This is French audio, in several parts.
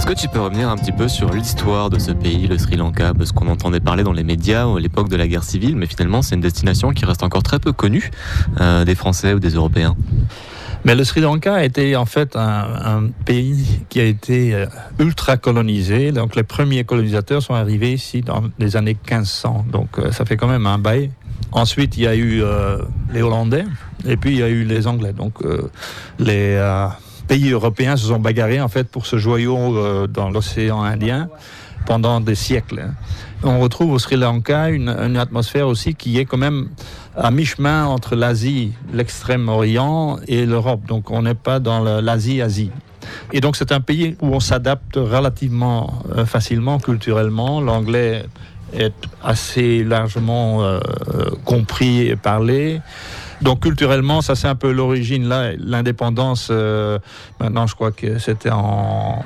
Est-ce que tu peux revenir un petit peu sur l'histoire de ce pays, le Sri Lanka, parce qu'on entendait parler dans les médias à l'époque de la guerre civile, mais finalement c'est une destination qui reste encore très peu connue des Français ou des Européens. Mais le Sri Lanka était en fait un pays qui a été ultra colonisé. Donc les premiers colonisateurs sont arrivés ici dans les années 1500. Donc ça fait quand même un bail. Ensuite, il y a eu les Hollandais et puis il y a eu les Anglais. Donc les pays européens se sont bagarrés en fait pour ce joyau dans l'océan Indien pendant des siècles. On retrouve au Sri Lanka une atmosphère aussi qui est quand même à mi-chemin entre l'Asie, l'extrême-orient et l'Europe. Donc on n'est pas dans l'Asie. Et donc c'est un pays où on s'adapte relativement facilement culturellement. L'anglais est assez largement compris et parlé. Donc culturellement, ça c'est un peu l'origine là. L'indépendance, maintenant je crois que c'était en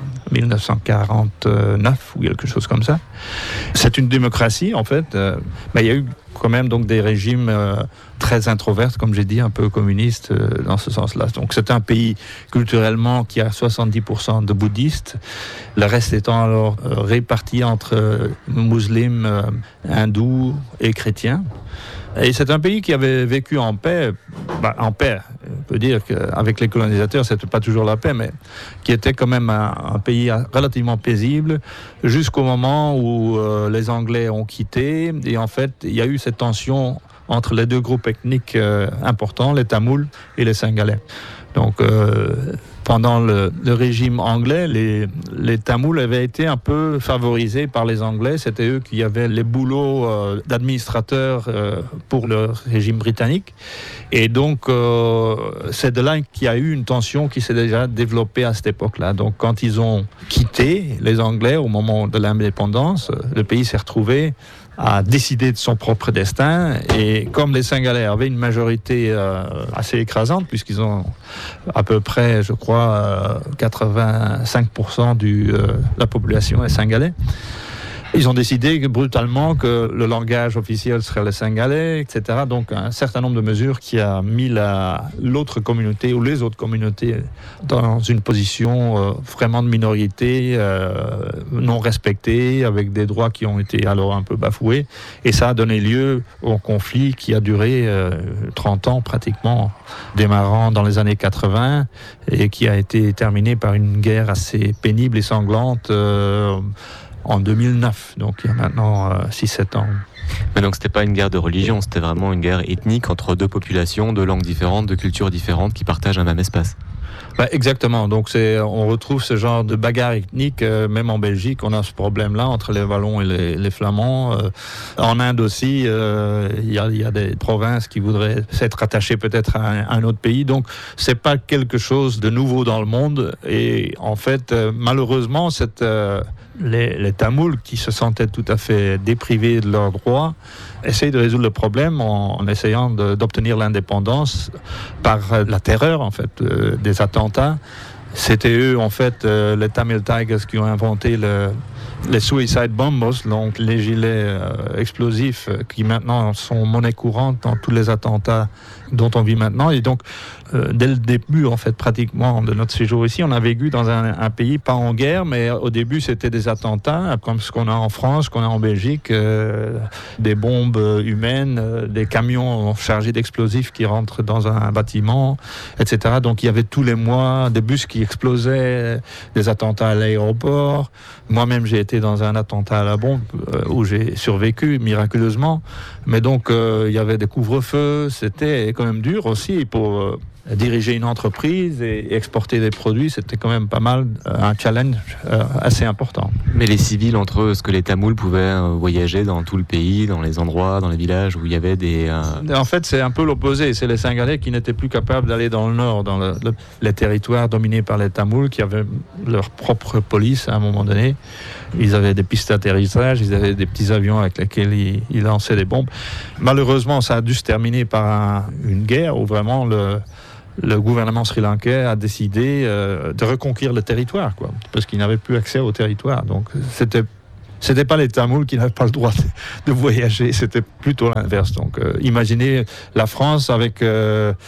1949 ou quelque chose comme ça. C'est une démocratie en fait, mais il y a eu quand même donc des régimes très introverses, comme j'ai dit, un peu communistes dans ce sens-là. Donc c'est un pays culturellement qui a 70% de bouddhistes, le reste étant alors réparti entre musulmans, hindous et chrétiens. Et c'est un pays qui avait vécu en paix, on peut dire qu'avec les colonisateurs, c'était pas toujours la paix, mais qui était quand même un pays relativement paisible, jusqu'au moment où les Anglais ont quitté, et en fait, il y a eu cette tension entre les deux groupes ethniques importants, les Tamouls et les Singalais. Donc, pendant le régime anglais, les Tamouls avaient été un peu favorisés par les Anglais. C'était eux qui avaient les boulots d'administrateurs pour le régime britannique. Et donc, c'est de là qu'il y a eu une tension qui s'est déjà développée à cette époque-là. Donc, quand ils ont quitté les Anglais au moment de l'indépendance, le pays s'est retrouvé à décider de son propre destin. Et comme les Singalais avaient une majorité assez écrasante, puisqu'ils ont à peu près, je crois, 85% de la population est Singalais, ils ont décidé brutalement que le langage officiel serait le singalais, etc. Donc un certain nombre de mesures qui a mis l'autre communauté ou les autres communautés dans une position vraiment de minorité, non respectée, avec des droits qui ont été alors un peu bafoués. Et ça a donné lieu au conflit qui a duré 30 ans pratiquement, démarrant dans les années 80 et qui a été terminé par une guerre assez pénible et sanglante en 2009, donc il y a maintenant 6-7 ans. Mais donc c'était pas une guerre de religion, c'était vraiment une guerre ethnique entre deux populations, de langues différentes, de cultures différentes qui partagent un même espace. Exactement, donc on retrouve ce genre de bagarre ethnique, même en Belgique, on a ce problème-là entre les Wallons et les Flamands. En Inde aussi, il y a des provinces qui voudraient s'être attachées peut-être à un autre pays, donc c'est pas quelque chose de nouveau dans le monde. Et en fait, malheureusement, les Tamouls qui se sentaient tout à fait déprivés de leurs droits essayent de résoudre le problème en essayant d'obtenir l'indépendance par la terreur en fait des attentats. C'était eux en fait les Tamil Tigers qui ont inventé les suicide bombers, donc les gilets explosifs qui maintenant sont monnaie courante dans tous les attentats dont on vit maintenant. Et donc dès le début en fait pratiquement de notre séjour ici, on a vécu dans un pays pas en guerre, mais au début c'était des attentats comme ce qu'on a en France, qu'on a en Belgique, des bombes humaines, des camions chargés d'explosifs qui rentrent dans un bâtiment, etc. Donc il y avait tous les mois des bus qui explosaient, des attentats à l'aéroport. Moi-même j'ai été dans un attentat à la bombe où j'ai survécu miraculeusement, mais donc il y avait des couvre-feux, c'était quand même dur aussi pour diriger une entreprise et exporter des produits, c'était quand même pas mal, un challenge assez important. Mais les civils entre eux, est-ce que les Tamouls pouvaient voyager dans tout le pays, dans les endroits, dans les villages où il y avait des... En fait, c'est un peu l'opposé. C'est les Singalais qui n'étaient plus capables d'aller dans le nord, dans les territoires dominés par les Tamouls, qui avaient leur propre police à un moment donné. Ils avaient des pistes d'atterrissage, ils avaient des petits avions avec lesquels ils lançaient des bombes. Malheureusement, ça a dû se terminer par une guerre où vraiment le gouvernement sri-lankais a décidé de reconquérir le territoire, parce qu'il n'avait plus accès au territoire. Donc c'était pas les Tamouls qui n'avaient pas le droit de voyager, c'était plutôt l'inverse. Donc imaginez la France avec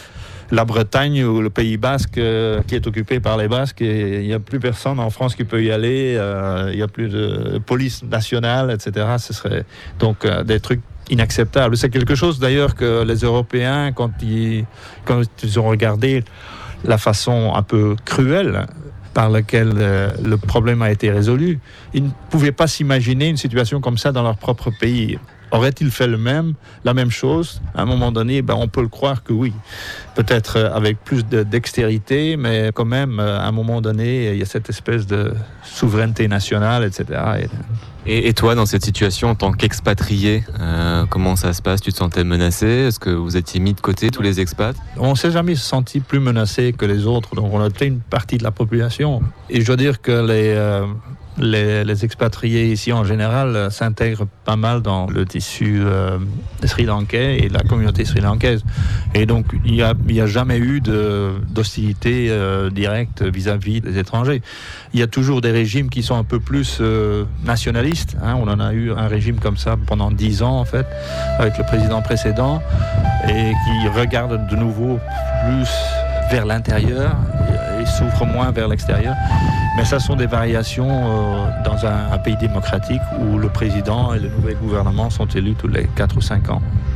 la Bretagne ou le Pays Basque qui est occupé par les Basques, et il n'y a plus personne en France qui peut y aller, il n'y a plus de police nationale, etc. Ce serait donc des trucs inacceptables. C'est quelque chose d'ailleurs que les Européens, quand ils ont regardé la façon un peu cruelle par laquelle le problème a été résolu, ils ne pouvaient pas s'imaginer une situation comme ça dans leur propre pays. Aurait-il fait la même chose? À un moment donné, on peut le croire que oui. Peut-être avec plus de dextérité, mais quand même, à un moment donné, il y a cette espèce de souveraineté nationale, etc. Et toi, dans cette situation, en tant qu'expatrié, comment ça se passe? Tu te sentais menacé? Est-ce que vous étiez mis de côté, tous les expats? On ne s'est jamais senti plus menacé que les autres, donc on était une partie de la population. Et je dois dire que les expatriés ici en général s'intègrent pas mal dans le tissu sri-lankais et la communauté sri-lankaise. Et donc il n'y a jamais eu d'hostilité directe vis-à-vis des étrangers. Il y a toujours des régimes qui sont un peu plus nationalistes. On en a eu un régime comme ça pendant 10 ans en fait, avec le président précédent, et qui regarde de nouveau plus vers l'intérieur et s'ouvre moins vers l'extérieur. Mais ça sont des variations dans un pays démocratique où le président et le nouvel gouvernement sont élus tous les 4 ou 5 ans.